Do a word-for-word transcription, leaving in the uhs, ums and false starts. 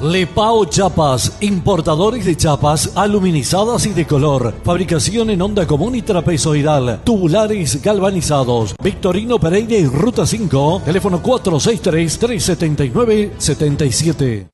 Lepao Chapas, importadores de chapas aluminizadas y de color. Fabricación en onda común y trapezoidal. Tubulares galvanizados. Victorino Pereira y Ruta cinco. Teléfono cuatro seis tres, tres siete nueve, siete siete.